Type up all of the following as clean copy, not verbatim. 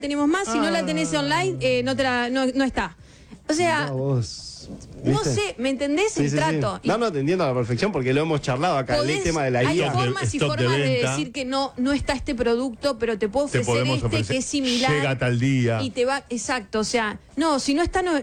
tenemos más, si no la tenés online, no está. O sea, no sé, ¿me entendés el trato? Sí. No, te entiendo a la perfección porque lo hemos charlado acá, el tema de la hay guía. formas y formas de decir que no está este producto, pero te puedo ofrecer que es similar. Llega tal día. Y te va, exacto, o sea, no, si no está, no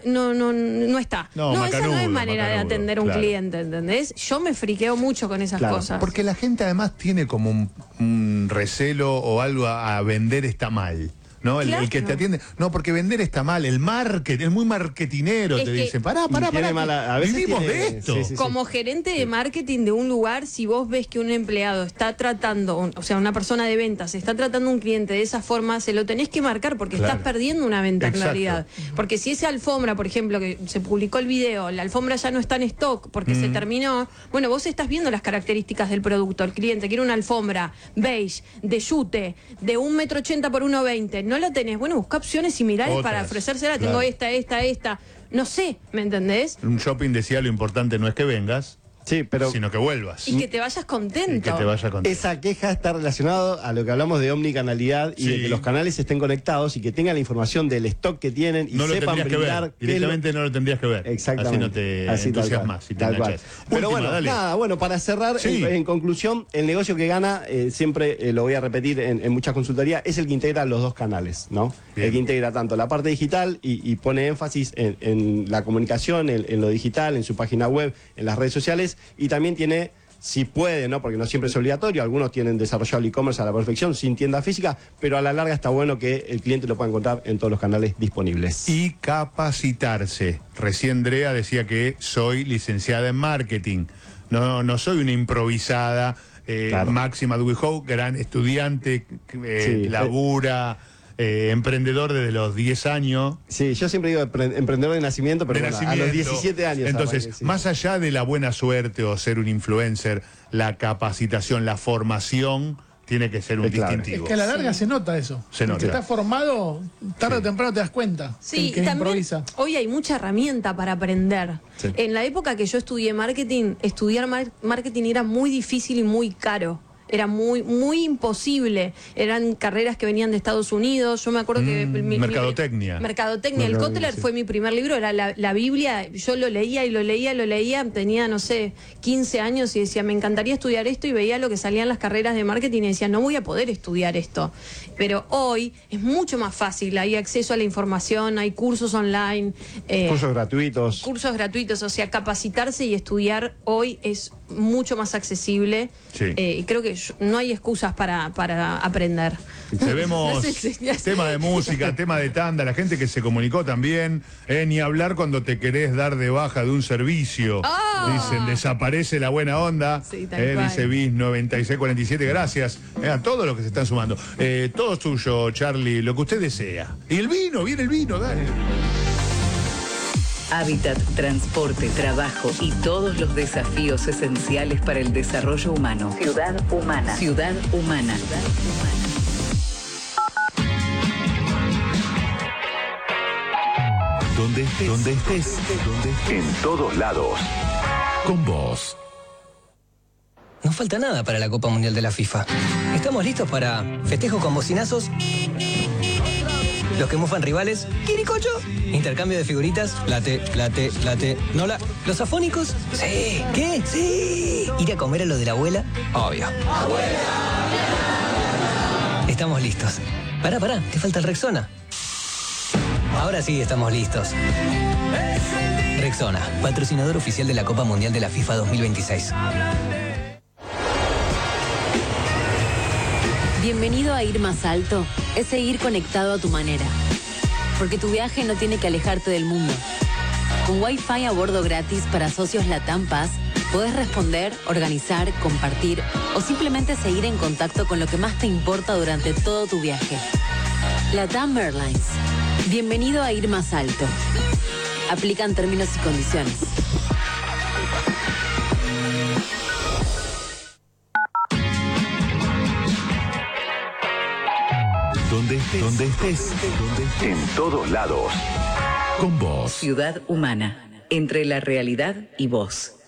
está. No, esa no es manera de atender a un cliente, ¿entendés? Yo me friqueo mucho con esas cosas. Porque la gente además tiene como un recelo o algo a vender está mal. ¿No? El que te atiende. No, porque vender está mal. El marketing, es muy marketinero, te dicen. Pará. Vivimos de esto. Como gerente de marketing de un lugar, si vos ves que un empleado está tratando, o sea, una persona de ventas está tratando a un cliente de esa forma, se lo tenés que marcar porque estás perdiendo una venta en realidad. Porque si esa alfombra, por ejemplo, que se publicó el video, la alfombra ya no está en stock porque se terminó, bueno, vos estás viendo las características del producto. El cliente quiere una alfombra beige, de yute, de 1,80 m por 1,20 m. No la tenés, bueno, busca opciones similares para ofrecérsela. Tengo esta. No sé, ¿me entendés? Un shopping decía, lo importante no es que vengas, sino que vuelvas. Y que te vayas contento. Esa queja está relacionada a lo que hablamos de omnicanalidad y de que los canales estén conectados y que tengan la información del stock que tienen y sepan brindar. Directamente no lo tendrías que ver. Exactamente. Así no te entusiasmas. Pero bueno, para cerrar, en conclusión, el negocio que gana, siempre lo voy a repetir en muchas consultorías, es el que integra los dos canales, ¿no? Bien. El que integra tanto la parte digital y pone énfasis en la comunicación, en lo digital, en su página web, en las redes sociales. Y también tiene, si puede, ¿no? Porque no siempre es obligatorio, algunos tienen desarrollado el e-commerce a la perfección sin tienda física, pero a la larga está bueno que el cliente lo pueda encontrar en todos los canales disponibles. Y capacitarse. Recién Drea decía que soy licenciada en marketing. No soy una improvisada. Máxima Duijou, gran estudiante, labura. Emprendedor desde los 10 años. Sí, yo siempre digo emprendedor de nacimiento, pero a los 17 años. Entonces, más allá de la buena suerte o ser un influencer, la capacitación, la formación tiene que ser un distintivo. Es que a la larga se nota eso. Se nota. Que estás formado, tarde o temprano te das cuenta. Sí, que improvisa. Hoy hay mucha herramienta para aprender. Sí. En la época que yo estudié marketing, estudiar marketing era muy difícil y muy caro. Era muy imposible. Eran carreras que venían de Estados Unidos. Yo me acuerdo que... Mercadotecnia. El Kotler fue mi primer libro, era la Biblia. Yo lo leía. Tenía, no sé, 15 años y decía, me encantaría estudiar esto, y veía lo que salían las carreras de marketing y decía, no voy a poder estudiar esto. Pero hoy es mucho más fácil. Hay acceso a la información, hay cursos online. Cursos gratuitos. O sea, capacitarse y estudiar hoy es mucho más accesible. Y creo que no hay excusas para aprender. Vemos tema de música, tema de tanda, la gente que se comunicó también, ni hablar cuando te querés dar de baja de un servicio. Dicen, desaparece la buena onda. Dice BIS 9647, gracias a todos los que se están sumando. Todo es tuyo, Charlie, lo que usted desea. Y el vino, viene el vino, dale. Hábitat, transporte, trabajo y todos los desafíos esenciales para el desarrollo humano. Ciudad Humana. Ciudad Humana. Donde estés. En todos lados. Con vos. No falta nada para la Copa Mundial de la FIFA. Estamos listos para festejos con bocinazos, los que mufan rivales, quiricocho, intercambio de figuritas, late, nola, los afónicos, sí, ¿qué? Sí, ir a comer a lo de la abuela, obvio. ¡Abuela! Estamos listos. Pará, te falta el Rexona. Ahora sí estamos listos. Rexona, patrocinador oficial de la Copa Mundial de la FIFA 2026. Bienvenido a Ir Más Alto, es seguir conectado a tu manera. Porque tu viaje no tiene que alejarte del mundo. Con Wi-Fi a bordo gratis para socios Latam Pass, podés responder, organizar, compartir o simplemente seguir en contacto con lo que más te importa durante todo tu viaje. Latam Airlines. Bienvenido a Ir Más Alto. Aplican términos y condiciones. Donde estés. En todos lados. Con vos. Ciudad Humana. Entre la realidad y vos.